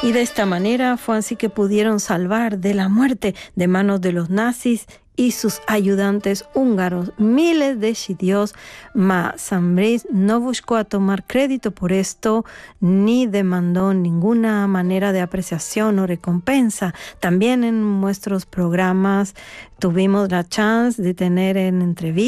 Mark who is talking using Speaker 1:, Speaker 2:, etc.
Speaker 1: Y de esta manera fue así que pudieron salvar de la muerte de manos de los nazis y sus ayudantes húngaros miles de judíos, mas Sambris no buscó a tomar crédito por esto ni demandó ninguna manera de apreciación o recompensa. También en nuestros programas tuvimos la chance de tener en entrevistas